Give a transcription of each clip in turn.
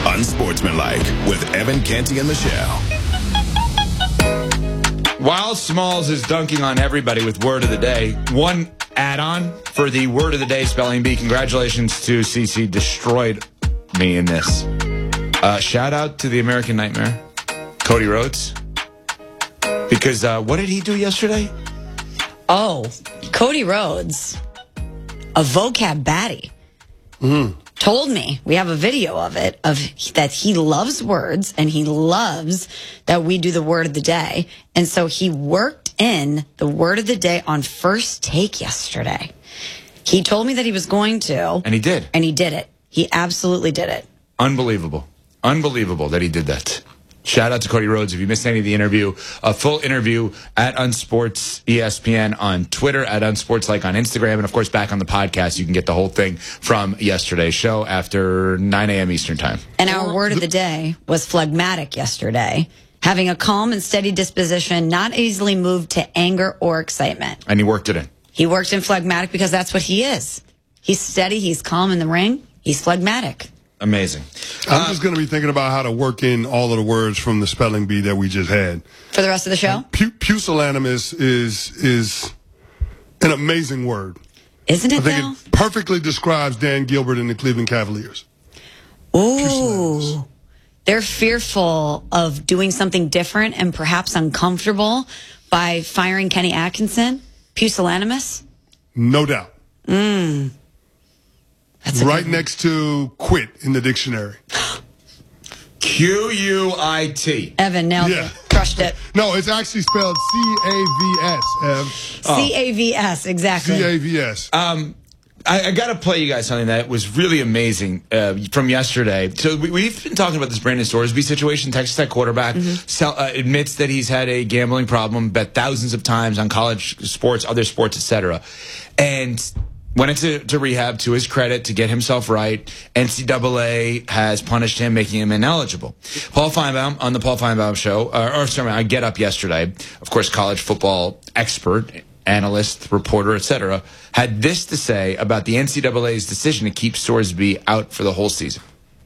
Unsportsmanlike with Evan Canty and Michelle. While Smalls is dunking on everybody with word of the day, one add-on for the word of the day spelling bee. Congratulations to CC, destroyed me in this. Shout out to the American Nightmare, Cody Rhodes. Because what did he do yesterday? Oh, Cody Rhodes, a vocab baddie. Told me, we have a video of it, that he loves words and he loves that we do the word of the day. And so he worked in the word of the day on First Take yesterday. He told me that he was going to. And he did. And he did it. He absolutely did it. Unbelievable. Unbelievable that he did that. Shout out to Cody Rhodes. If you missed any of the interview, a full interview at Unsports ESPN on Twitter, at Unsportslike on Instagram, and of course back on the podcast. You can get the whole thing from yesterday's show after 9 a.m. Eastern time. And our word of the day was phlegmatic yesterday. Having a calm and steady disposition, not easily moved to anger or excitement. And he worked it in. He worked in phlegmatic because that's what he is. He's steady, he's calm in the ring, he's phlegmatic. Amazing. I'm just going to be thinking about how to work in all of the words from the spelling bee that we just had. For the rest of the show? Pusillanimous is an amazing word. Isn't it, I think it perfectly describes Dan Gilbert and the Cleveland Cavaliers. Ooh. They're fearful of doing something different and perhaps uncomfortable by firing Kenny Atkinson. Pusillanimous? No doubt. That's right next to quit in the dictionary. Q-U-I-T. Evan nailed it. Crushed it. No, it's actually spelled C-A-V-S, Ev. C-A-V-S, exactly. C-A-V-S. I got to play you guys something that was really amazing from yesterday. So we've been talking about this Brandon Sorsby situation. Texas Tech quarterback admits that he's had a gambling problem, bet thousands of times on college sports, other sports, etc. And went into rehab, to his credit, to get himself right. NCAA has punished him, making him ineligible. Paul Feinbaum on the Paul Feinbaum show, I Get Up yesterday, of course, college football expert, analyst, reporter, etc., had this to say about the NCAA's decision to keep Sorsby out for the whole season.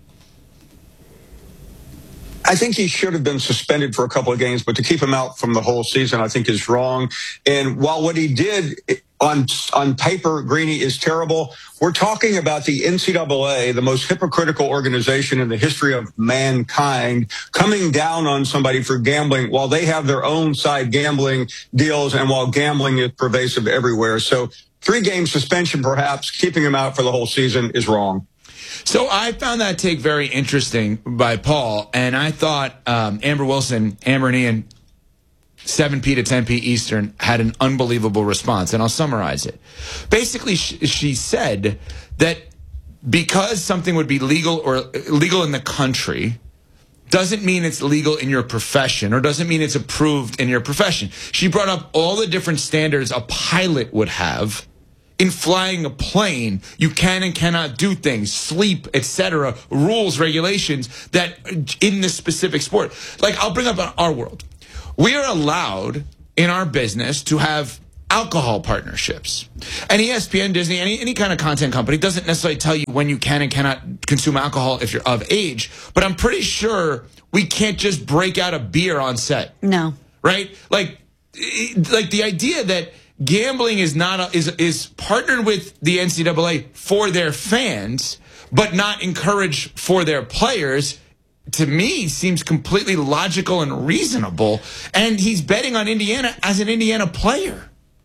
I think he should have been suspended for a couple of games, but to keep him out from the whole season, I think is wrong. And while what he did on paper, Greeny, is terrible, we're talking about the NCAA, the most hypocritical organization in the history of mankind, coming down on somebody for gambling while they have their own side gambling deals and while gambling is pervasive everywhere. So 3-game suspension, perhaps, keeping him out for the whole season is wrong. So I found that take very interesting by Paul, and I thought Amber Wilson, Amber and Ian, 7P to 10P Eastern, had an unbelievable response, and I'll summarize it. Basically, she said that because something would be legal or legal in the country doesn't mean it's legal in your profession, or doesn't mean it's approved in your profession. She brought up all the different standards a pilot would have in flying a plane. You can and cannot do things, sleep, etc., rules, regulations that in this specific sport. Like, I'll bring up our world. We are allowed in our business to have alcohol partnerships. And ESPN, Disney, any kind of content company doesn't necessarily tell you when you can and cannot consume alcohol if you're of age. But I'm pretty sure we can't just break out a beer on set. No. Right? Like the idea that gambling is not is partnered with the NCAA for their fans, but not encouraged for their players, to me seems completely logical and reasonable. And he's betting on Indiana as an Indiana player.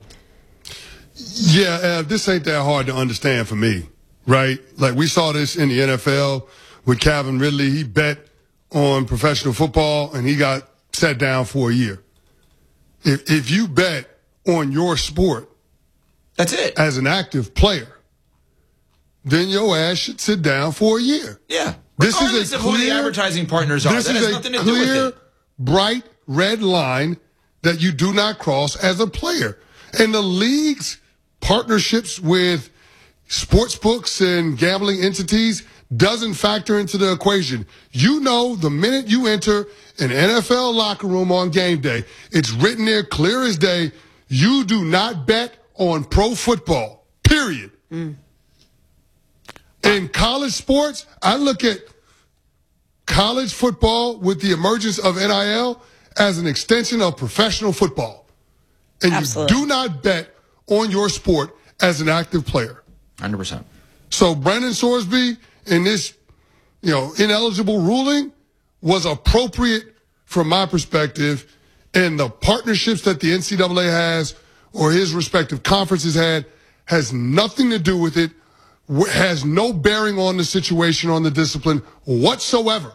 Yeah, this ain't that hard to understand for me, right? Like, we saw this in the NFL with Calvin Ridley. He bet on professional football, and he got set down for a year. If you bet on your sport, that's it, as an active player, then your ass should sit down for a year. Yeah. This Regardless of who the advertising partners are. This that is has a nothing to do with clear, it. bright red line that you do not cross as a player. And the league's partnerships with sports books and gambling entities doesn't factor into the equation. You know, the minute you enter an NFL locker room on game day, it's written there clear as day, you do not bet on pro football, period. In college sports, I look at college football with the emergence of NIL as an extension of professional football. And Absolutely. you do not bet on your sport as an active player. 100%. So Brandon Sorsby in this, ineligible ruling was appropriate from my perspective, and the partnerships that the NCAA has or his respective conferences had has nothing to do with it, has no bearing on the situation, on the discipline whatsoever.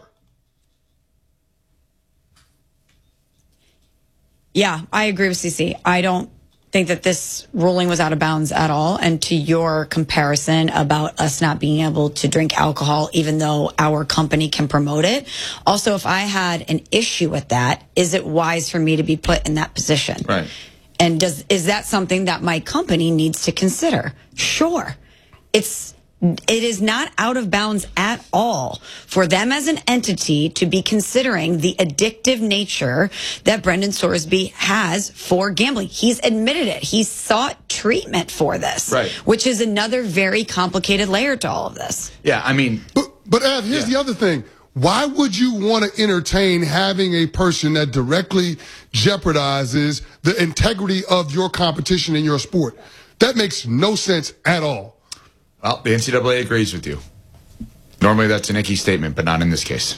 Yeah, I agree with CC. I don't think that this ruling was out of bounds at all. And to your comparison about us not being able to drink alcohol, even though our company can promote it. Also, if I had an issue with that, is it wise for me to be put in that position? Right. And is that something that my company needs to consider? Sure. It is not out of bounds at all for them as an entity to be considering the addictive nature that Brendan Sorsby has for gambling. He's admitted it. He sought treatment for this, right? Which is another very complicated layer to all of this. Yeah, I mean, but Ev, here's the other thing. Why would you want to entertain having a person that directly jeopardizes the integrity of your competition in your sport? That makes no sense at all. Well, the NCAA agrees with you. Normally that's an icky statement, but not in this case.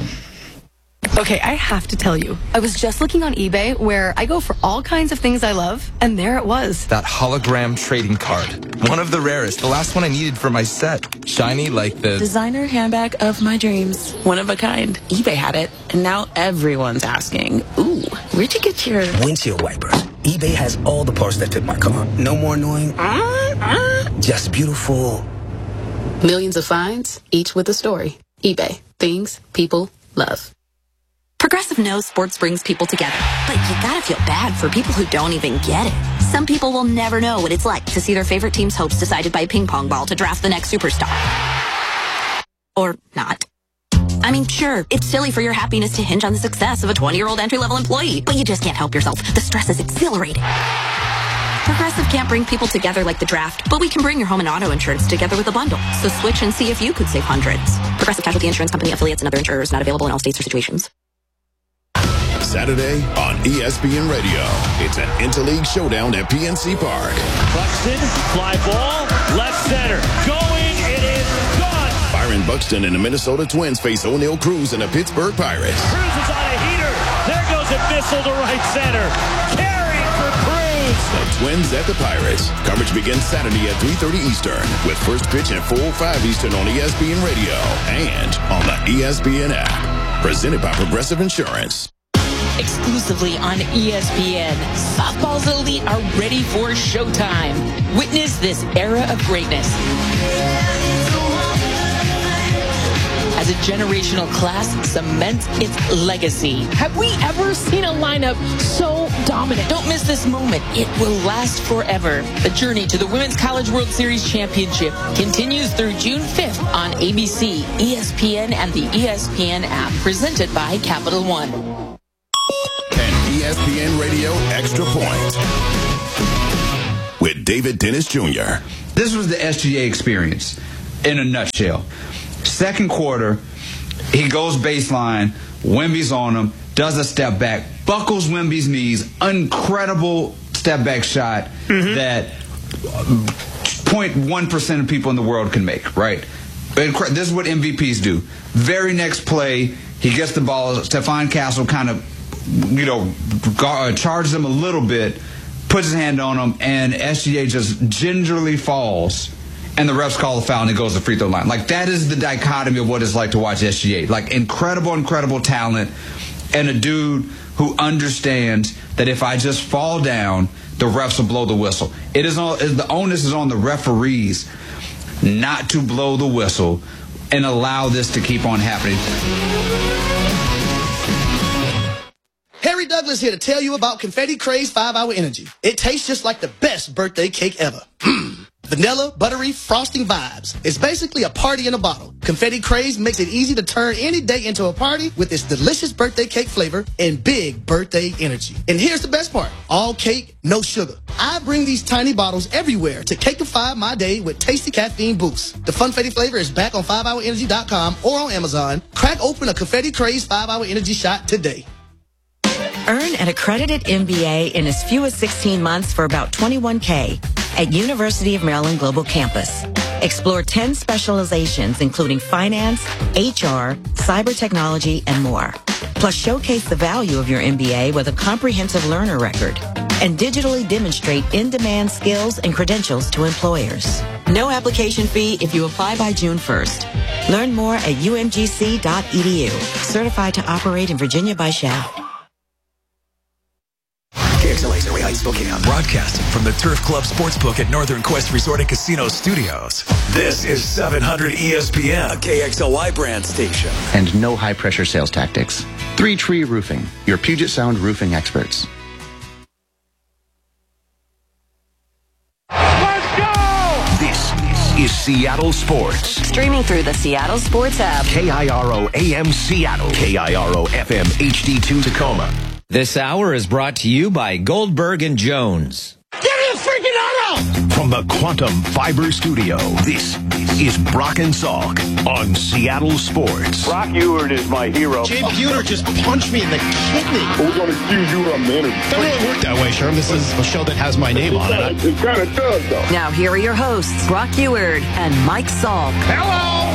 Okay, I have to tell you, I was just looking on eBay where I go for all kinds of things I love, and there it was. That hologram trading card. One of the rarest. The last one I needed for my set. Shiny like the designer handbag of my dreams. One of a kind. eBay had it, and now everyone's asking, ooh, where'd you get your windshield wipers? eBay has all the parts that fit my car. No more annoying. Just beautiful. Millions of finds, each with a story. eBay. Things people love. Progressive knows sports brings people together, but you gotta feel bad for people who don't even get it. Some people will never know what it's like to see their favorite team's hopes decided by a ping pong ball to draft the next superstar. Or not. I mean, sure, it's silly for your happiness to hinge on the success of a 20-year-old entry-level employee, but you just can't help yourself. The stress is exhilarating. Progressive can't bring people together like the draft, but we can bring your home and auto insurance together with a bundle. So switch and see if you could save hundreds. Progressive Casualty Insurance Company, affiliates, and other insurers not available in all states or situations. Saturday on ESPN Radio. It's an interleague showdown at PNC Park. Buxton, fly ball, left center. Going, it is gone. Byron Buxton and the Minnesota Twins face O'Neal Cruz and the Pittsburgh Pirates. Cruz is on a heater. There goes a missile to right center. Carrying for Cruz. The Twins at the Pirates. Coverage begins Saturday at 3:30 Eastern with first pitch at 4:05 Eastern on ESPN Radio and on the ESPN app. Presented by Progressive Insurance. Exclusively on ESPN, softball's elite are ready for showtime. Witness this era of greatness. As a generational class cements its legacy. Have we ever seen a lineup so dominant? Don't miss this moment. It will last forever. The journey to the Women's College World Series Championship continues through June 5th on ABC, ESPN, and the ESPN app. Presented by Capital One. ESPN Radio Extra Point with David Dennis Jr. This was the SGA experience in a nutshell. Second quarter, he goes baseline, Wemby's on him, does a step back, buckles Wemby's knees, incredible step back shot that 0.1% of people in the world can make, right? This is what MVPs do. Very next play, he gets the ball, Stephon Castle kind of charges him a little bit, puts his hand on him, and SGA just gingerly falls, and the refs call a foul, and it goes to the free throw line. Like, that is the dichotomy of what it's like to watch SGA. Like, incredible talent, and a dude who understands that if I just fall down, the refs will blow the whistle. The onus is on the referees not to blow the whistle and allow this to keep on happening. Harry Douglas here to tell you about Confetti Craze 5-Hour Energy. It tastes just like the best birthday cake ever. Vanilla, buttery, frosting vibes. It's basically a party in a bottle. Confetti Craze makes it easy to turn any day into a party with its delicious birthday cake flavor and big birthday energy. And here's the best part. All cake, no sugar. I bring these tiny bottles everywhere to cakeify my day with tasty caffeine boosts. The Funfetti flavor is back on 5hourenergy.com or on Amazon. Crack open a Confetti Craze 5-Hour Energy shot today. Earn an accredited MBA in as few as 16 months for about $21K at University of Maryland Global Campus. Explore 10 specializations, including finance, HR, cyber technology, and more. Plus, showcase the value of your MBA with a comprehensive learner record and digitally demonstrate in-demand skills and credentials to employers. No application fee if you apply by June 1st. Learn more at umgc.edu. Certified to operate in Virginia by Shell. KXLA's Henry Heights, Spokane. Broadcasting from the Turf Club Sportsbook at Northern Quest Resort and Casino Studios. This is 700 ESPN, a KXLY brand station. And no high-pressure sales tactics. 3 Tree Roofing, your Puget Sound roofing experts. Let's go! This is Seattle Sports. Streaming through the Seattle Sports app. KIRO AM Seattle. KIRO FM HD2 Tacoma. This hour is brought to you by Goldberg and Jones. Give me a freaking auto! From the Quantum Fiber Studio, this is Brock and Salk on Seattle Sports. Brock Ewert is my hero. Jay Buhner just punched me in the kidney. We're going to accuse you of manager. Doesn't really work that way, Sherm. This is a show that has my name on it. It kind of does, though. Now here are your hosts, Brock Ewert and Mike Salk. Hello!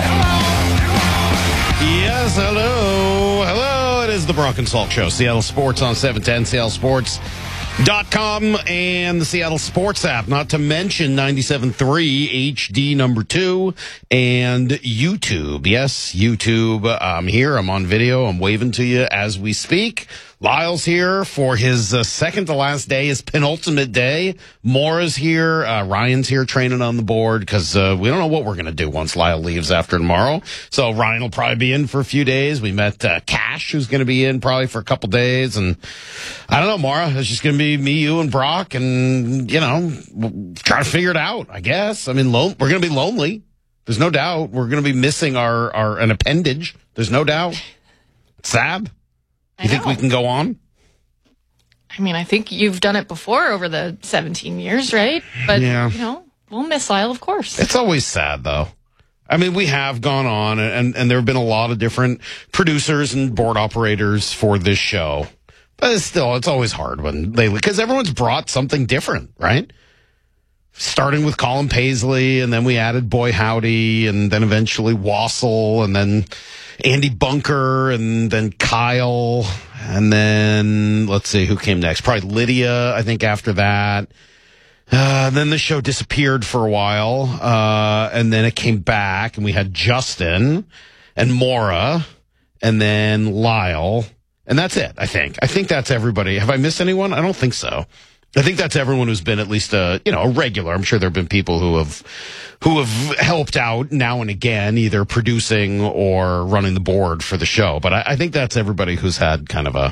Yes, hello. Hello. It is the Brock and Salk Show. Seattle Sports on 710, SeattleSports.com, and the Seattle Sports app, not to mention 97.3 HD number 2 and YouTube. Yes, YouTube. I'm here. I'm on video. I'm waving to you as we speak. Lyle's here for his second to last day, his penultimate day. Maura's here. Ryan's here training on the board because we don't know what we're going to do once Lyle leaves after tomorrow. So Ryan will probably be in for a few days. We met Cash, who's going to be in probably for a couple days. And I don't know, Maura, it's just going to be me, you, and Brock. And, you know, we'll try to figure it out, I guess. I mean, we're going to be lonely. There's no doubt. We're going to be missing an appendage. There's no doubt. Sab? You think we can go on? I mean, I think you've done it before over the 17 years, right? But, yeah. You know, we'll miss Lyle, of course. It's always sad, though. I mean, we have gone on, and there have been a lot of different producers and board operators for this show. But it's always hard when because everyone's brought something different, right? Starting with Colin Paisley, and then we added Boy Howdy, and then eventually Wassel, and then Andy Bunker, and then Kyle, and then let's see who came next. Probably Lydia, I think, after that. Then the show disappeared for a while, and then it came back, and we had Justin and Maura, and then Lyle, and that's it. I think that's everybody. Have I missed anyone? I don't think so. I think that's everyone who's been at least a regular. I'm sure there have been people who have helped out now and again, either producing or running the board for the show. But I think that's everybody who's had kind of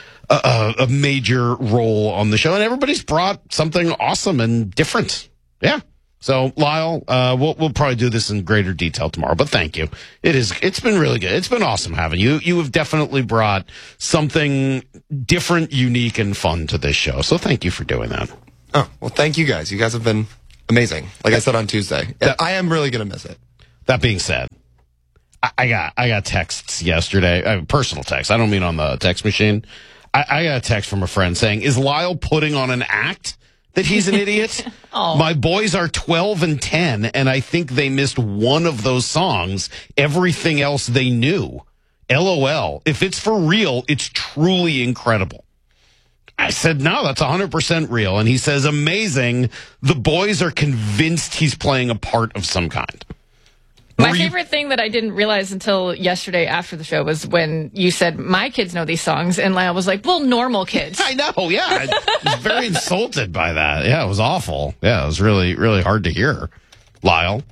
a major role on the show, and everybody's brought something awesome and different. Yeah. So Lyle, we'll probably do this in greater detail tomorrow, but thank you. It's been really good. It's been awesome having you. You have definitely brought something different, unique, and fun to this show. So thank you for doing that. Oh, well, thank you guys. You guys have been amazing. Like I said on Tuesday, I am really going to miss it. That being said, I got texts yesterday, personal texts. I don't mean on the text machine. I got a text from a friend saying, "Is Lyle putting on an act that he's an idiot? My boys are 12 and 10, and I think they missed one of those songs. Everything else they knew. LOL. If it's for real, it's truly incredible." I said, no, that's 100% real. And he says, amazing. The boys are convinced he's playing a part of some kind. My favorite thing that I didn't realize until yesterday after the show was when you said, my kids know these songs, and Lyle was like, well, normal kids. I know, yeah. I was very insulted by that. Yeah, it was awful. Yeah, it was really, really hard to hear. Lyle?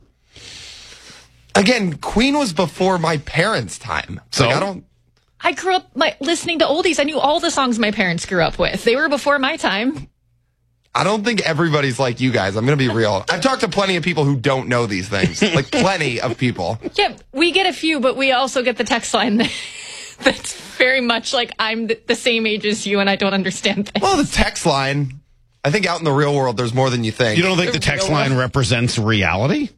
Again, Queen was before my parents' time. So I grew up listening to oldies. I knew all the songs my parents grew up with. They were before my time. I don't think everybody's like you guys. I'm going to be real. I've talked to plenty of people who don't know these things. Like, plenty of people. Yeah, we get a few, but we also get the text line that's very much like I'm the same age as you and I don't understand things. Well, the text line, I think out in the real world, there's more than you think. You don't think the text line represents reality?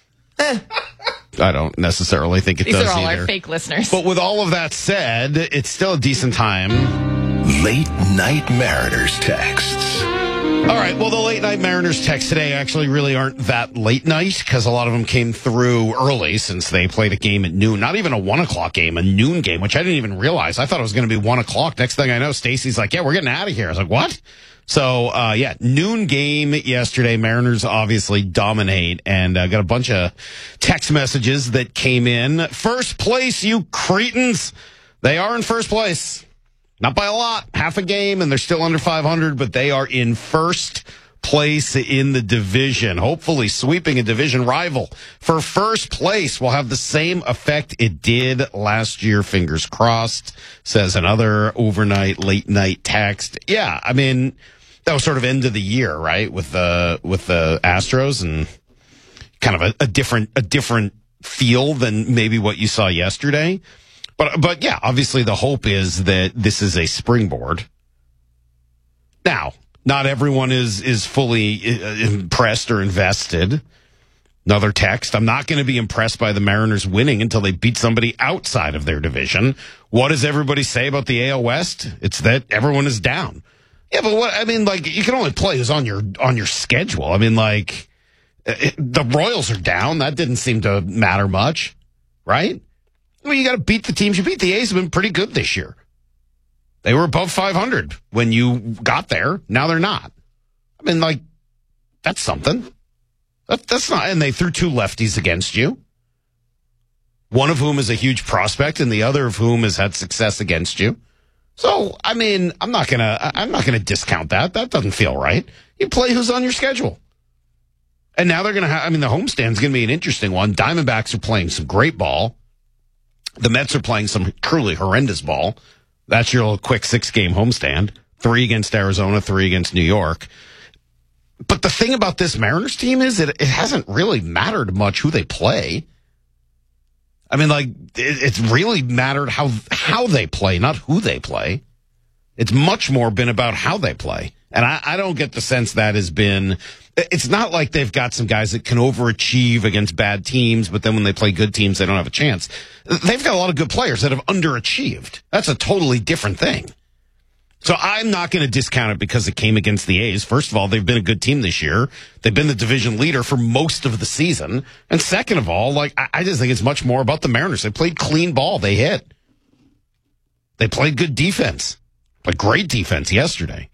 I don't necessarally think it does either. These are all our fake listeners. But with all of that said, it's still a decent time. Late Night Mariners texts. All right, well, the Late Night Mariners texts today actually really aren't that late night because a lot of them came through early since they played a game at noon. Not even a 1 o'clock game, a noon game, which I didn't even realize. I thought it was going to be 1 o'clock. Next thing I know, Stacy's like, yeah, we're getting out of here. I was like, what? So, noon game yesterday. Mariners obviously dominate and got a bunch of text messages that came in. First place, you cretins. They are in first place. Not by a lot, half a game, and they're still under 500, but they are in first place in the division, hopefully sweeping a division rival. For first place will have the same effect it did last year, fingers crossed, says another overnight, late night text. Yeah, I mean, that was sort of end of the year, right, with the Astros, and kind of a different feel than maybe what you saw yesterday. But yeah, obviously the hope is that this is a springboard. Now, not everyone is fully impressed or invested. Another text, I'm not going to be impressed by the Mariners winning until they beat somebody outside of their division. What does everybody say about the AL West? It's that everyone is down. Yeah, but what, I mean, like, you can only play who's on your schedule. I mean, like, the Royals are down. That didn't seem to matter much, right? I mean, you got to beat the teams. You beat the A's have been pretty good this year. They were above 500 when you got there. Now they're not. I mean, like, that's something. That's not, and they threw 2 lefties against you. One of whom is a huge prospect and the other of whom has had success against you. So, I mean, I'm not gonna discount that. That doesn't feel right. You play who's on your schedule. And now they're going to have, I mean, the homestand's going to be an interesting one. Diamondbacks are playing some great ball. The Mets are playing some truly horrendous ball. That's your little quick 6-game homestand. 3 against Arizona, 3 against New York. But the thing about this Mariners team is it hasn't really mattered much who they play. I mean, like, it's really mattered how they play, not who they play. It's much more been about how they play. And I don't get the sense that has been... It's not like they've got some guys that can overachieve against bad teams, but then when they play good teams, they don't have a chance. They've got a lot of good players that have underachieved. That's a totally different thing. So I'm not going to discount it because it came against the A's. First of all, they've been a good team this year. They've been the division leader for most of the season. And second of all, like, I just think it's much more about the Mariners. They played clean ball. They hit. They played good defense. Like, great defense yesterday.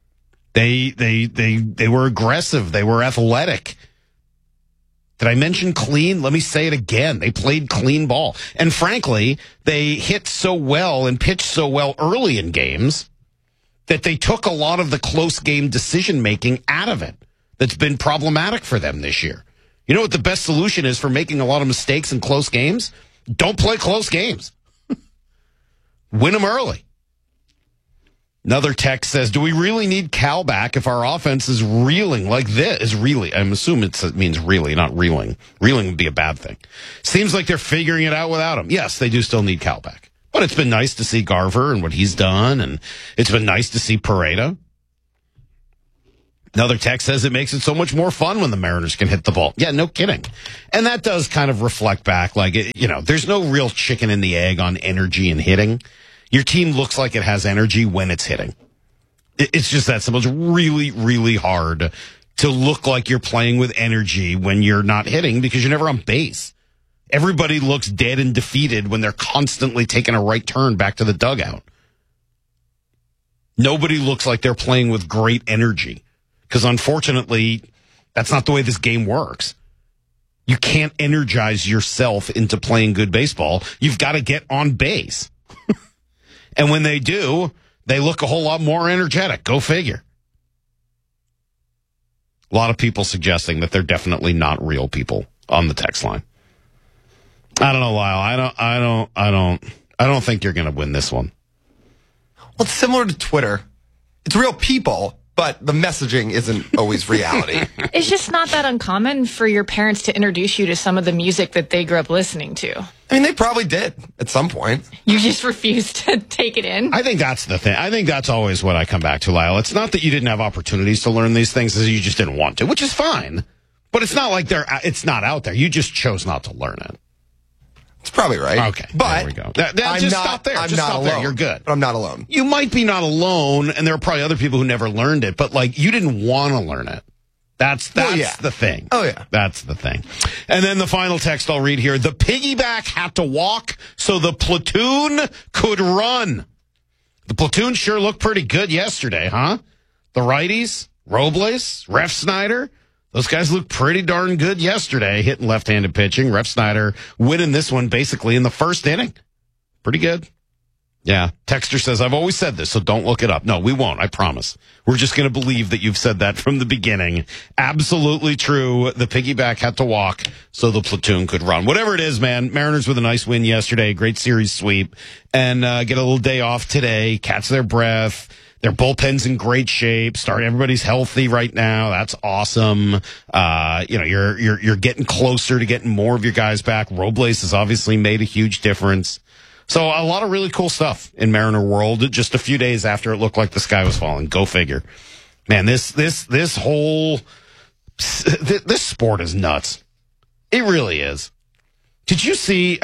They were aggressive. They were athletic. Did I mention clean? Let me say it again. They played clean ball. And frankly, they hit so well and pitched so well early in games that they took a lot of the close game decision-making out of it. That's been problematic for them this year. You know what the best solution is for making a lot of mistakes in close games? Don't play close games. Win them early. Another text says, do we really need Cal back if our offense is reeling like this? Is really, I'm assuming it means really, not reeling. Reeling would be a bad thing. Seems like they're figuring it out without him. Yes, they do still need Cal back. But it's been nice to see Garver and what he's done, and it's been nice to see Pareda. Another text says it makes it so much more fun when the Mariners can hit the ball. Yeah, no kidding. And that does kind of reflect back, like, you know, there's no real chicken and the egg on energy and hitting. Your team looks like it has energy when it's hitting. It's just that simple. It's really, really hard to look like you're playing with energy when you're not hitting because you're never on base. Everybody looks dead and defeated when they're constantly taking a right turn back to the dugout. Nobody looks like they're playing with great energy because, unfortunately, that's not the way this game works. You can't energize yourself into playing good baseball. You've got to get on base. And when they do, they look a whole lot more energetic. Go figure. A lot of people suggesting that they're definitely not real people on the text line. I don't know, Lyle. I don't think you're going to win this one. Well, it's similar to Twitter. It's real people. but the messaging isn't always reality. It's just not that uncommon for your parents to introduce you to some of the music that they grew up listening to. I mean, they probably did at some point. You just refuse to take it in. I think that's the thing. I think that's always what I come back to, Lyle. It's not that you didn't have opportunities to learn these things, as you just didn't want to, which is fine. But it's not like it's not out there. You just chose not to learn it. It's probably right. Okay, but there we go. Stop there. I'm just not stop alone. there. You're good. But I'm not alone. You might be not alone, and there are probably other people who never learned it, but like you didn't want to learn it. That's the thing. Oh, yeah. That's the thing. And then the final text I'll read here. The piggyback had to walk so the platoon could run. The platoon sure looked pretty good yesterday, huh? The righties, Robles, Ref Snyder, those guys looked pretty darn good yesterday, hitting left-handed pitching. Ref Snyder winning this one basically in the first inning. Pretty good. Yeah. Texter says, I've always said this, so don't look it up. No, we won't. I promise. We're just going to believe that you've said that from the beginning. Absolutely true. The piggyback had to walk so the platoon could run. Whatever it is, man. Mariners with a nice win yesterday. Great series sweep. And get a little day off today. Catch their breath. Their bullpen's in great shape. Everybody's healthy right now. That's awesome. You're getting closer to getting more of your guys back. Robles has obviously made a huge difference. So a lot of really cool stuff in Mariner world just a few days after it looked like the sky was falling. Go figure. Man, this sport is nuts. It really is. Did you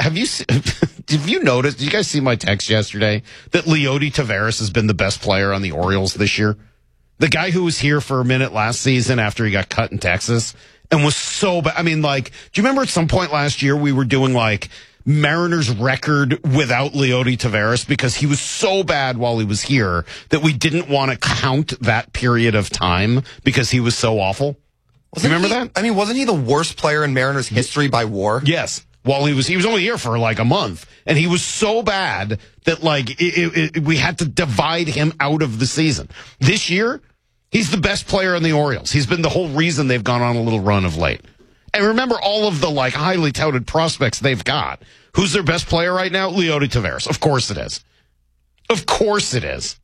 notice, did you guys see my text yesterday that Leody Taveras has been the best player on the Orioles this year? The guy who was here for a minute last season after he got cut in Texas and was so bad. I mean, like, do you remember at some point last year we were doing like Mariners record without Leody Taveras because he was so bad while he was here that we didn't want to count that period of time because he was so awful? Do you remember that? I mean, wasn't he the worst player in Mariners history by WAR? Yes. While he was only here for like a month, and he was so bad that like we had to divide him out of the season. This year, he's the best player in the Orioles. He's been the whole reason they've gone on a little run of late. And remember all of the like highly touted prospects they've got. Who's their best player right now? Leody Taveras. Of course it is. Of course it is.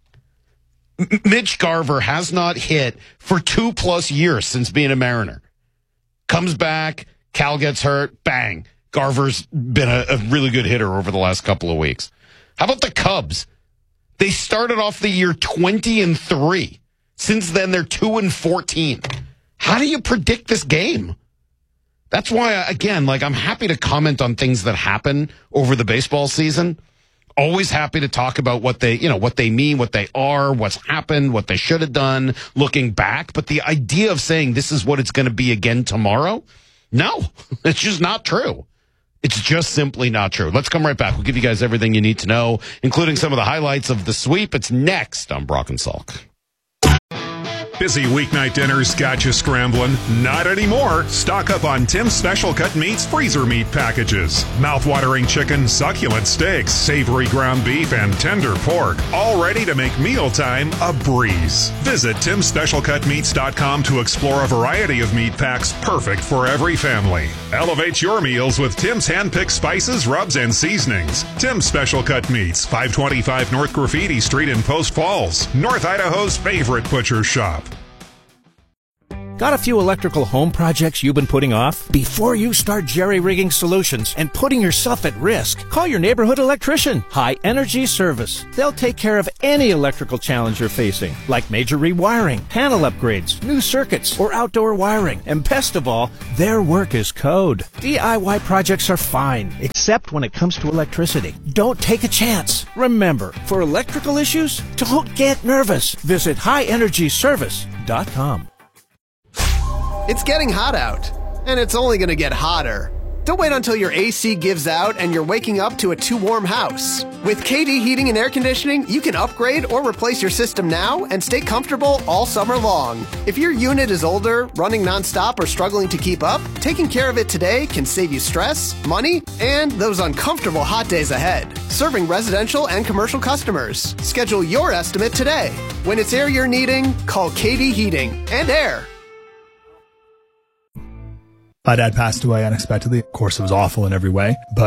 Mitch Garver has not hit for 2+ years since being a Mariner. Comes back, Cal gets hurt, bang. Garver's been a really good hitter over the last couple of weeks. How about the Cubs? They started off the year 20-3. Since then, they're 2-14. How do you predict this game? That's why, again, like I'm happy to comment on things that happen over the baseball season. Always happy to talk about what they mean, what they are, what's happened, what they should have done, looking back. But the idea of saying this is what it's going to be again tomorrow, no, it's just not true. It's just simply not true. Let's come right back. We'll give you guys everything you need to know, including some of the highlights of the sweep. It's next on Brock and Salk. Busy weeknight dinners got you scrambling? Not anymore. Stock up on Tim's Special Cut Meats freezer meat packages. Mouth-watering chicken, succulent steaks, savory ground beef, and tender pork. All ready to make mealtime a breeze. Visit TimSpecialCutMeats.com to explore a variety of meat packs perfect for every family. Elevate your meals with Tim's hand-picked spices, rubs, and seasonings. Tim's Special Cut Meats, 525 North Graffiti Street in Post Falls, North Idaho's favorite butcher shop. Got a few electrical home projects you've been putting off? Before you start jerry-rigging solutions and putting yourself at risk, call your neighborhood electrician, High Energy Service. They'll take care of any electrical challenge you're facing, like major rewiring, panel upgrades, new circuits, or outdoor wiring. And best of all, their work is code. DIY projects are fine, except when it comes to electricity. Don't take a chance. Remember, for electrical issues, don't get nervous. Visit highenergyservice.com. It's getting hot out, and it's only going to get hotter. Don't wait until your AC gives out and you're waking up to a too warm house. With KD Heating and Air Conditioning, you can upgrade or replace your system now and stay comfortable all summer long. If your unit is older, running nonstop, or struggling to keep up, taking care of it today can save you stress, money, and those uncomfortable hot days ahead. Serving residential and commercial customers. Schedule your estimate today. When it's air you're needing, call KD Heating and Air. My dad passed away unexpectedly. Of course, it was awful in every way, but